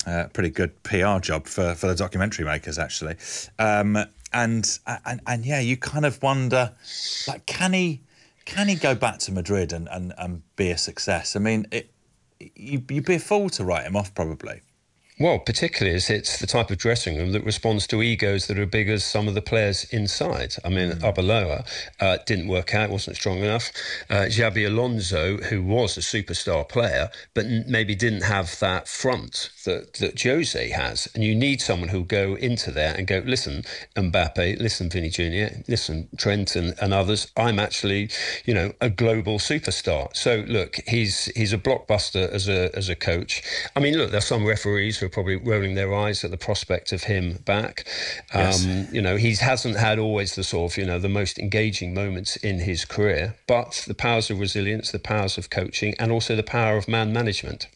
Pretty good PR job for the documentary makers, actually. And yeah, you kind of wonder, like, can he go back to Madrid and be a success? I mean, you'd be a fool to write him off, probably. Well, particularly as it's the type of dressing room that responds to egos that are big as some of the players inside. I mean, Arbeloa didn't work out, wasn't strong enough. Xabi Alonso, who was a superstar player, but maybe didn't have that front that Jose has. And you need someone who'll go into there and go, listen, Mbappe, listen, Vinny Jr., listen, Trent and others, I'm actually, a global superstar. So, look, he's a blockbuster as a coach. I mean, look, there's some referees who are probably rolling their eyes at the prospect of him back. Yes. He hasn't had always the sort of, the most engaging moments in his career, but the powers of resilience, the powers of coaching, and also the power of man management.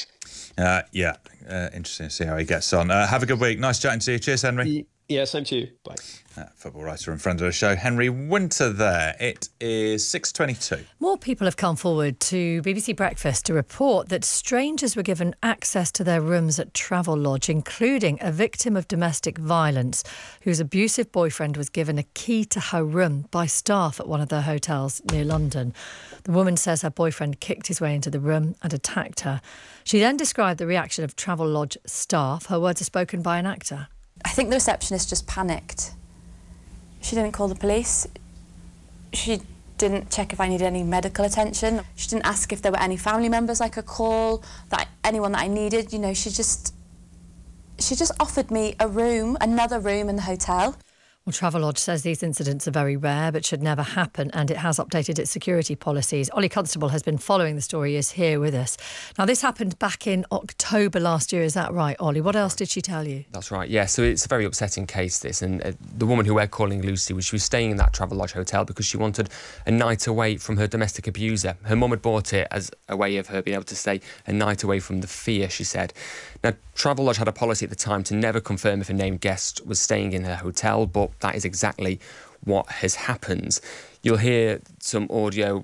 Interesting to see how he gets on. Have a good week. Nice chatting to you. Cheers, Henry. Yeah, same to you. Bye. Football writer and friend of the show, Henry Winter there. It is 6:22. More people have come forward to BBC Breakfast to report that strangers were given access to their rooms at Travelodge, including a victim of domestic violence whose abusive boyfriend was given a key to her room by staff at one of their hotels near London. The woman says her boyfriend kicked his way into the room and attacked her. She then described the reaction of Travelodge staff. Her words are spoken by an actor. I think the receptionist just panicked. She didn't call the police. She didn't check if I needed any medical attention. She didn't ask if there were any family members I could call, anyone that I needed. She just offered me another room in the hotel. Well, Travelodge says these incidents are very rare but should never happen, and it has updated its security policies. Ollie Constable has been following the story, is here with us. Now, this happened back in October last year, is that right, Ollie? What else did she tell you? That's right, yeah. So it's a very upsetting case, this. And the woman who we're calling Lucy, she was staying in that Travelodge hotel because she wanted a night away from her domestic abuser. Her mum had bought it as a way of her being able to stay a night away from the fear, she said. Now, Travelodge had a policy at the time to never confirm if a named guest was staying in their hotel, but that is exactly what has happened. You'll hear some audio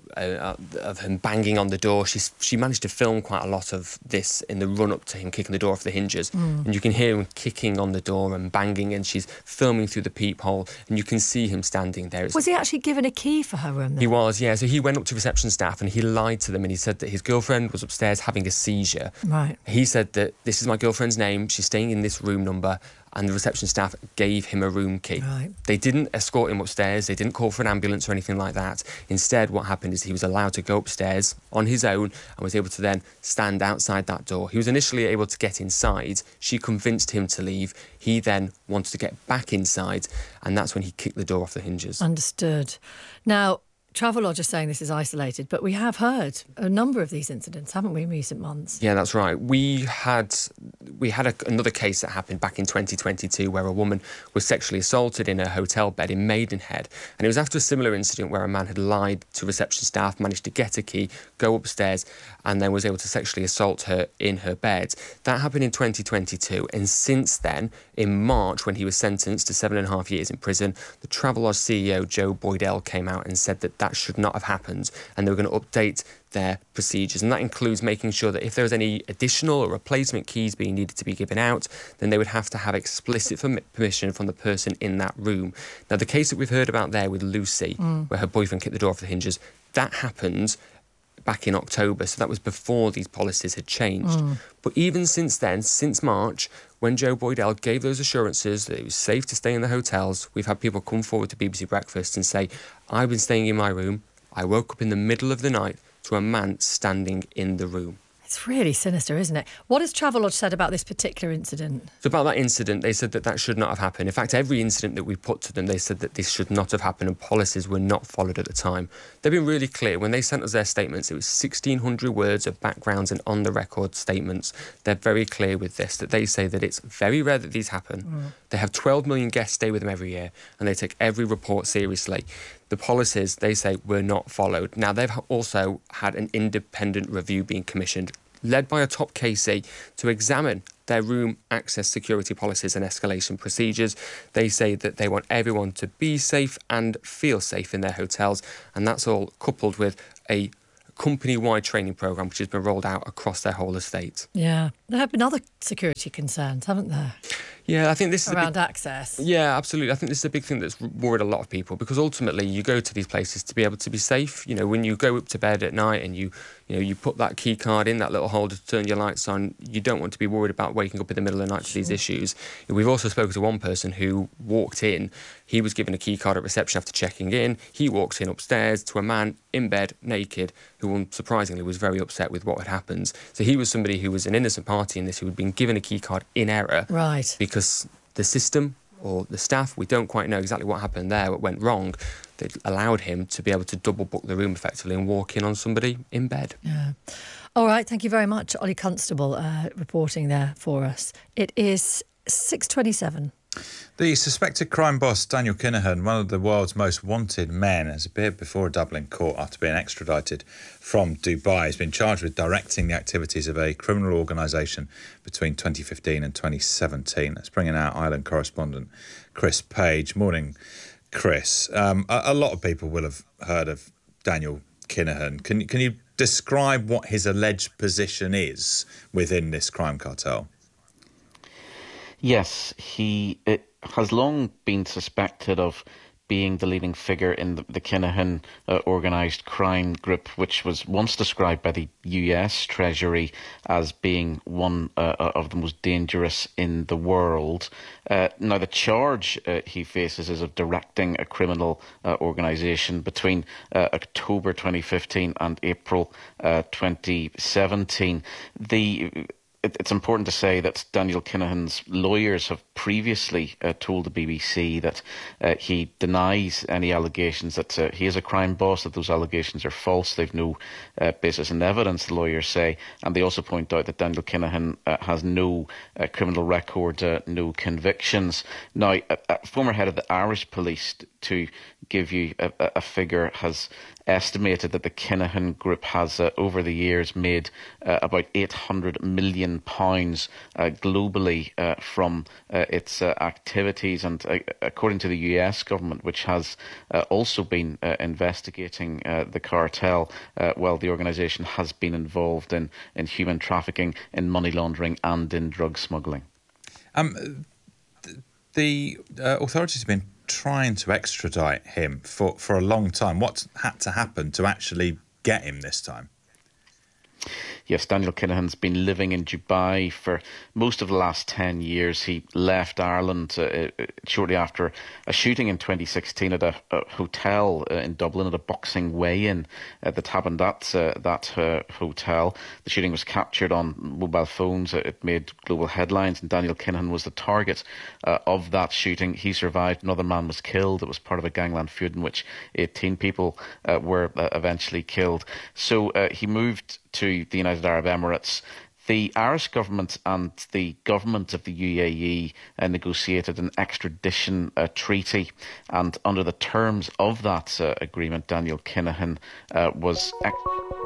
of him banging on the door. She managed to film quite a lot of this in the run-up to him kicking the door off the hinges. And you can hear him kicking on the door and banging, and she's filming through the peephole, and you can see him standing there. Was he actually given a key for her room then? He was, yeah. So he went up to reception staff and he lied to them, and he said that his girlfriend was upstairs having a seizure. Right. He said that this is my girlfriend's name, she's staying in this room number, and the reception staff gave him a room key. Right. They didn't escort him upstairs, they didn't call for an ambulance or anything like that. Instead, what happened is he was allowed to go upstairs on his own and was able to then stand outside that door. He was initially able to get inside. She convinced him to leave. He then wanted to get back inside, and that's when he kicked the door off the hinges. Understood. Now, Travelodge are saying this is isolated, but we have heard a number of these incidents, haven't we, in recent months? Yeah, that's right. We had another case that happened back in 2022 where a woman was sexually assaulted in a hotel bed in Maidenhead. And it was after a similar incident where a man had lied to reception staff, managed to get a key, go upstairs, and then was able to sexually assault her in her bed. That happened in 2022. And since then, in March, when he was sentenced to 7.5 years in prison, the Travelodge CEO, Joe Boydell, came out and said that should not have happened, and they were going to update their procedures, and that includes making sure that if there was any additional or replacement keys being needed to be given out, then they would have to have explicit permission from the person in that room. Now, the case that we've heard about there with Lucy, where her boyfriend kicked the door off the hinges, that happened back in October, so that was before these policies had changed. But even since then, since March, when Joe Boydell gave those assurances that it was safe to stay in the hotels, we've had people come forward to BBC Breakfast and say, I've been staying in my room, I woke up in the middle of the night to a man standing in the room. It's really sinister, isn't it? What has Travelodge said about this particular incident? So about that incident, they said that should not have happened. In fact, every incident that we put to them, they said that this should not have happened and policies were not followed at the time. They've been really clear. When they sent us their statements, it was 1,600 words of backgrounds and on-the-record statements. They're very clear with this, that they say that it's very rare that these happen. They have 12 million guests stay with them every year, and they take every report seriously. The policies, they say, were not followed. Now, they've also had an independent review being commissioned, led by a top KC, to examine their room access security policies and escalation procedures. They say that they want everyone to be safe and feel safe in their hotels, and that's all coupled with a company-wide training programme which has been rolled out across their whole estate. Yeah. There have been other security concerns, haven't there? Yeah, I think this is around access. Yeah, absolutely. I think this is a big thing that's worried a lot of people, because ultimately you go to these places to be able to be safe. You know, when you go up to bed at night and you put that key card in that little holder to turn your lights on, you don't want to be worried about waking up in the middle of the night to these issues. We've also spoken to one person who walked in. He was given a key card at reception after checking in. He walked in upstairs to a man in bed, naked, who unsurprisingly was very upset with what had happened. So he was somebody who was an innocent party in this, who had been given a key card in error. Right. Because the system or the staff, we don't quite know exactly what happened there, what went wrong. They allowed him to be able to double book the room effectively and walk in on somebody in bed. Yeah. All right, thank you very much, Ollie Constable, reporting there for us. It is 6:27. The suspected crime boss, Daniel Kinahan, one of the world's most wanted men, has appeared before a Dublin court after being extradited from Dubai. He's been charged with directing the activities of a criminal organisation between 2015 and 2017. That's bringing our Ireland correspondent, Chris Page. Morning, Chris. A lot of people will have heard of Daniel Kinahan. Can you describe what his alleged position is within this crime cartel? Yes, he has long been suspected of being the leading figure in the Kinahan organised crime group, which was once described by the US Treasury as being one of the most dangerous in the world. Now, the charge he faces is of directing a criminal organisation between October 2015 and April 2017. It's important to say that Daniel Kinahan's lawyers have previously told the BBC that he denies any allegations that he is a crime boss, that those allegations are false. They've no basis in evidence, the lawyers say. And they also point out that Daniel Kinahan has no criminal record, no convictions. Now, a former head of the Irish police, to give you a figure, has estimated that the Kinahan Group has over the years made about £800 million globally from its activities, and according to the US government, which has also been investigating the cartel, the organisation has been involved in human trafficking, in money laundering and in drug smuggling. The authorities have been trying to extradite him for a long time. What's had to happen to actually get him this time? Yes, Daniel Kinahan's been living in Dubai for most of the last 10 years. He left Ireland shortly after a shooting in 2016 at a hotel in Dublin, at a boxing weigh-in that happened at that hotel. The shooting was captured on mobile phones. It made global headlines, and Daniel Kinahan was the target of that shooting. He survived. Another man was killed. It was part of a gangland feud in which 18 people were eventually killed. So he moved to the United Arab Emirates. The Irish government and the government of the UAE negotiated an extradition treaty, and under the terms of that agreement, Daniel Kinahan was